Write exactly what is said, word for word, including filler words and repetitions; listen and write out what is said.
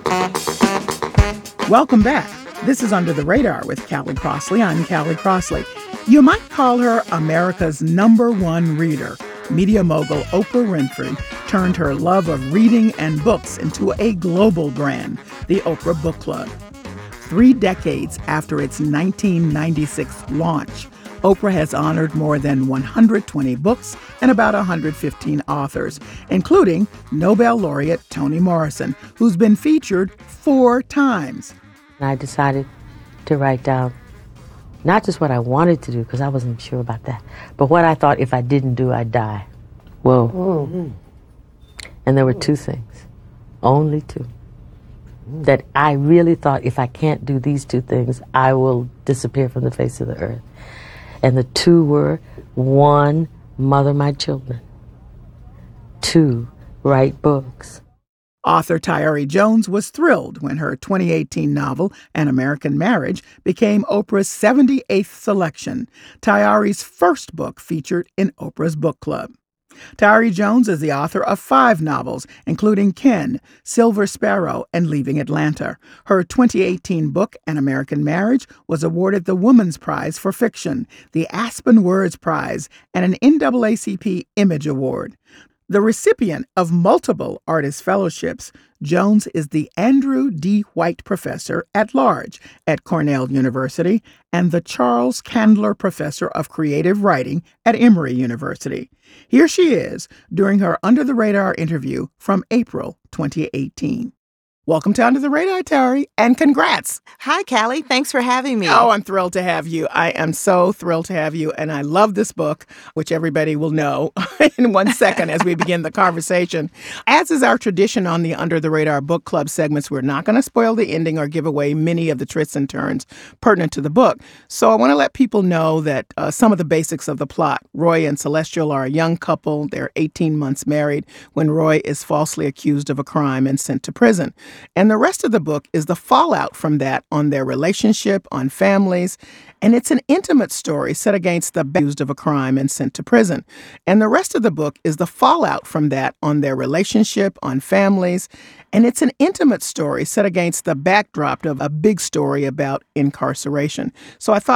Welcome back. This is Under the Radar with Callie Crossley. I'm Callie Crossley. You might call her America's number one reader. Media mogul Oprah Winfrey turned her love of reading and books into a global brand, the Oprah Book Club. Three decades after its nineteen ninety-six launch, Oprah has honored more than one hundred twenty books and about one hundred fifteen authors, including Nobel laureate Toni Morrison, who's been featured four times. I decided to write down not just what I wanted to do, because I wasn't sure about that, but what I thought if I didn't do, I'd die. Whoa. Mm-hmm. And there were two things, only two, that I really thought if I can't do these two things, I will disappear from the face of the earth. And the two were, one, mother my children. Two, write books. Author Tayari Jones was thrilled when her twenty eighteen novel, An American Marriage, became Oprah's seventy-eighth selection, Tayari's first book featured in Oprah's book club. Tayari Jones is the author of five novels, including Ken, Silver Sparrow, and Leaving Atlanta. Her twenty eighteen book, An American Marriage, was awarded the Women's Prize for Fiction, the Aspen Words Prize, and an N double A C P Image Award. The recipient of multiple artist fellowships, Jones is the Andrew D. White Professor at Large at Cornell University and the Charles Candler Professor of Creative Writing at Emory University. Here she is during her Under the Radar interview from April twenty eighteen. Welcome to Under the Radar, Tayari, and congrats. Hi, Callie. Thanks for having me. Oh, I'm thrilled to have you. I am so thrilled to have you, and I love this book, which everybody will know in one second as we begin the conversation. As is our tradition on the Under the Radar Book Club segments, we're not going to spoil the ending or give away many of the twists and turns pertinent to the book. So I want to let people know that uh, some of the basics of the plot. Roy and Celestial are a young couple. They're eighteen months married when Roy is falsely accused of a crime and sent to prison. And the rest of the book is the fallout from that on their relationship, on families. And it's an intimate story set against the accused of a crime and sent to prison. And the rest of the book is the fallout from that on their relationship, on families. And it's an intimate story set against the backdrop of a big story about incarceration. So I thought